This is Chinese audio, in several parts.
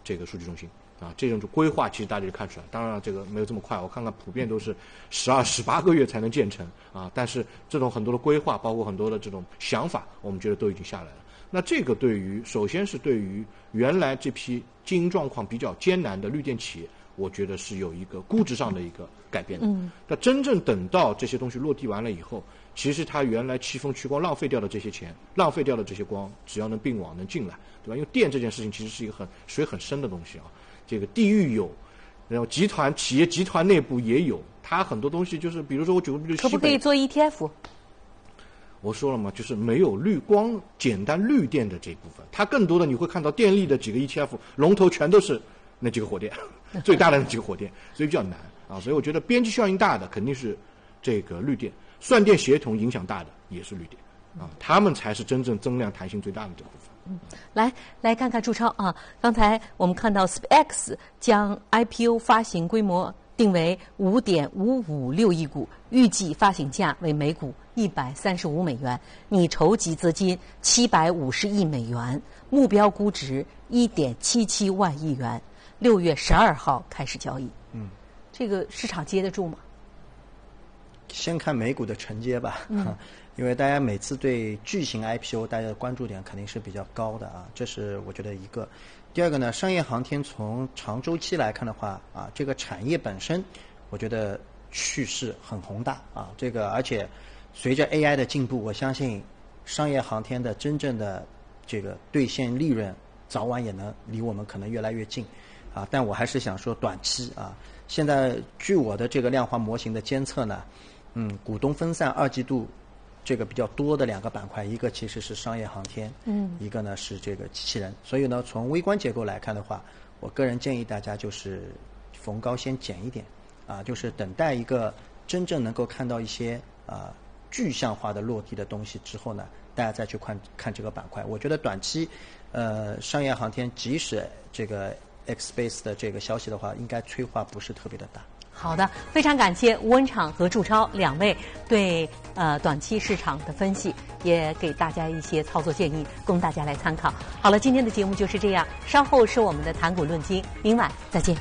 这个数据中心啊，这种规划其实大家就看出来。当然这个没有这么快，我看看普遍都是12、18个月才能建成啊。但是这种很多的规划，包括很多的这种想法，我们觉得都已经下来了。那这个首先是对于原来这批经营状况比较艰难的绿电企业，我觉得是有一个估值上的一个改变的。那真正等到这些东西落地完了以后，其实它原来气风驱光浪费掉的这些钱，浪费掉的这些光，只要能并网能进来，对吧？因为电这件事情其实是一个水很深的东西啊。这个地域有，然后企业集团内部也有，它很多东西就是，比如说我举个例子， 可不可以做 ETF？ 我说了嘛，就是没有光简单绿电的这一部分，它更多的你会看到电力的几个 ETF 龙头全都是那几个火电，最大的那几个火电，所以比较难啊。所以我觉得边际效应大的肯定是这个绿电，算电协同影响大的也是绿电啊，他们才是真正增量弹性最大的这部分。 来看看朱超啊，刚才我们看到 SpaceX 将 IPO 发行规模定为5.556亿股，预计发行价为每股135美元，拟筹集资金750亿美元，目标估值1.77万亿元，6月12号开始交易。这个市场接得住吗？ 先看美股的承接吧，因为大家每次对巨型 IPO 大家的关注点肯定是比较高的啊，这是我觉得一个。第二个呢，商业航天从长周期来看的话啊，这个产业本身我觉得趋势很宏大啊，这个而且随着 AI 的进步，我相信商业航天的真正的这个兑现利润早晚也能离我们可能越来越近啊。但我还是想说短期啊，现在据我的这个量化模型的监测呢，股东分散二季度这个比较多的2个板块，一个其实是商业航天，一个呢是这个机器人。所以呢，从微观结构来看的话，我个人建议大家就是逢高先减一点啊，就是等待一个真正能够看到一些具象化的落地的东西之后呢，大家再去看这个板块。我觉得短期商业航天即使这个 X-Space 的这个消息的话，应该催化不是特别的大。 好的，非常感谢吴文敞和祝超2位对短期市场的分析，也给大家一些操作建议，供大家来参考。好了，今天的节目就是这样，稍后是我们的谈股论金，明晚再见。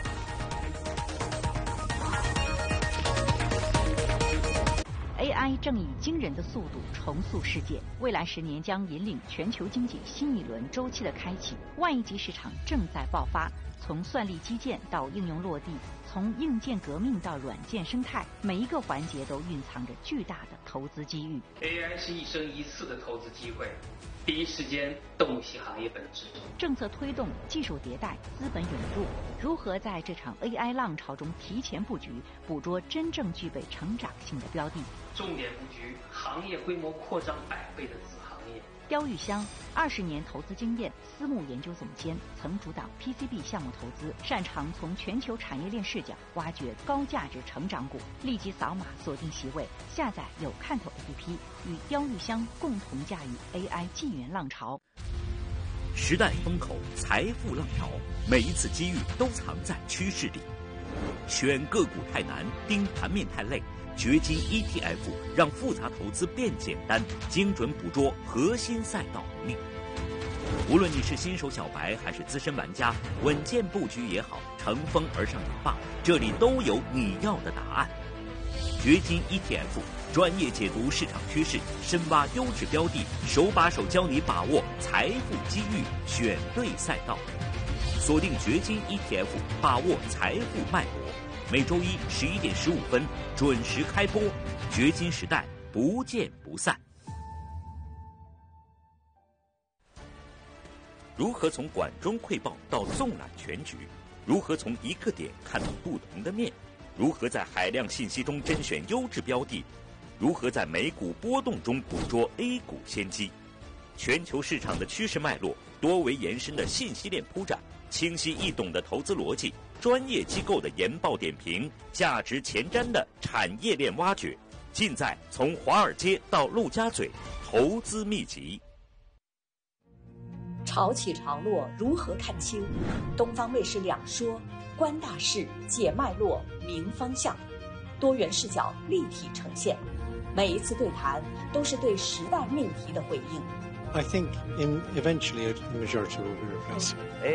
AI 正以惊人的速度重塑世界，未来10年将引领全球经济新一轮周期的开启。万亿级市场正在爆发，从算力基建到应用落地，从硬件革命到软件生态，每一个环节都蕴藏着巨大的投资机遇。 AI 是一生一次的投资机会，第一时间洞悉行业本质。 政策推动、技术迭代、资本涌入，如何在这场 AI 浪潮中提前布局，捕捉真正具备成长性的标的？ 重点布局行业规模扩张100倍的子行业。 刁玉香20年投资经验，私募研究总监，曾主导 PCB 项目投资，擅长从全球产业链视角挖掘高价值成长股。立即扫码锁定席位，下载有看头 APP， 与刁玉香共同驾驭 AI 纪元浪潮。 时代风口，财富浪潮，每一次机遇都藏在趋势里。选个股太难，盯盘面太累。掘金 ETF 让复杂投资变简单，精准捕捉核心赛道红利。无论你是新手小白还是资深玩家，稳健布局也好，乘风而上也罢，这里都有你要的答案。掘金 ETF 专业解读市场趋势，深挖优质标的，手把手教你把握财富机遇，选对赛道。锁定掘金 ETF， 把握财富脉搏。每周一11点15分准时开播，掘金时代不见不散。如何从管中窥豹到纵览全局？如何从一个点看到不同的面？如何在海量信息中甄选优质标的？如何在美股波动中捕捉 A 股先机？全球市场的趋势脉络，多维延伸的信息链铺展，清晰易懂的投资逻辑，专业机构的研报点评，价值前瞻的产业链挖掘，尽在从华尔街到陆家嘴投资秘籍。 潮起潮落如何看清？东方卫视两说，观大势，解脉络，明方向，多元视角立体呈现。每一次对谈都是对时代命题的回应。 I think eventually the majority will be replaced.